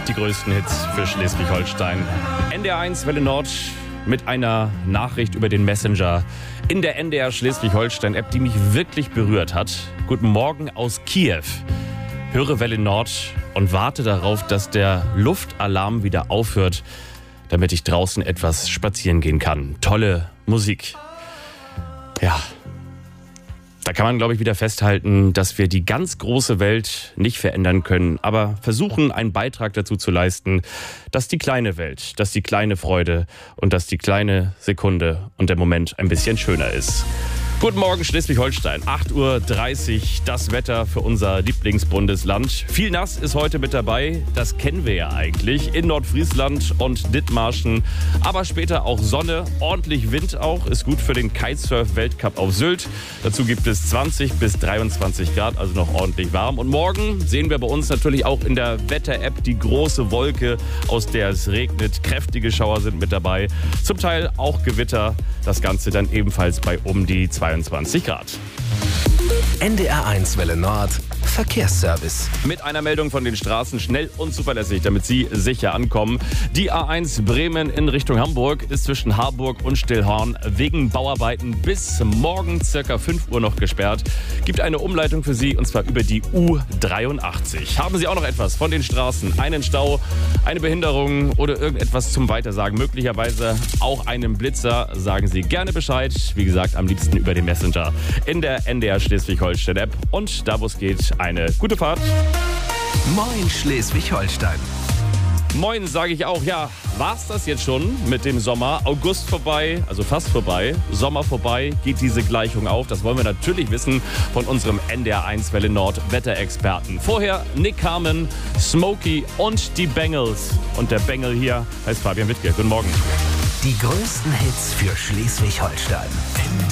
die größten Hits für Schleswig-Holstein. NDR1 Welle Nord mit einer Nachricht über den Messenger in der NDR Schleswig-Holstein-App, die mich wirklich berührt hat. Guten Morgen aus Kiew. Höre Welle Nord und warte darauf, dass der Luftalarm wieder aufhört, damit ich draußen etwas spazieren gehen kann. Tolle Musik. Ja, da kann man, glaube ich, wieder festhalten, dass wir die ganz große Welt nicht verändern können, aber versuchen, einen Beitrag dazu zu leisten, dass die kleine Welt, dass die kleine Freude und dass die kleine Sekunde und der Moment ein bisschen schöner ist. Guten Morgen Schleswig-Holstein, 8:30 Uhr, das Wetter für unser Lieblingsbundesland. Viel nass ist heute mit dabei, das kennen wir ja eigentlich, in Nordfriesland und Dithmarschen. Aber später auch Sonne, ordentlich Wind auch, ist gut für den Kitesurf-Weltcup auf Sylt. Dazu gibt es 20 bis 23 Grad, also noch ordentlich warm. Und morgen sehen wir bei uns natürlich auch in der Wetter-App die große Wolke, aus der es regnet. Kräftige Schauer sind mit dabei, zum Teil auch Gewitter. Das Ganze dann ebenfalls bei um die 22 Grad. NDR1 Welle Nord Verkehrsservice. Mit einer Meldung von den Straßen, schnell und zuverlässig, damit Sie sicher ankommen. Die A1 Bremen in Richtung Hamburg ist zwischen Harburg und Stillhorn wegen Bauarbeiten bis morgen circa 5 Uhr noch gesperrt. Gibt eine Umleitung für Sie und zwar über die U83. Haben Sie auch noch etwas von den Straßen? Einen Stau, eine Behinderung oder irgendetwas zum Weitersagen? Möglicherweise auch einen Blitzer? Sagen Sie gerne Bescheid. Wie gesagt, am liebsten über den Messenger in der NDR Schleswig-Holstein-App. Und da, wo es geht, eine gute Fahrt. Moin Schleswig-Holstein. Moin, sage ich auch. Ja, war's das jetzt schon mit dem Sommer? August vorbei, also fast vorbei. Sommer vorbei, geht diese Gleichung auf? Das wollen wir natürlich wissen von unserem NDR1 Welle Nord Wetterexperten. Vorher Nick Carmen, Smokey und die Bengals. Und der Bengel hier heißt Fabian Wittke. Guten Morgen. Die größten Hits für Schleswig-Holstein.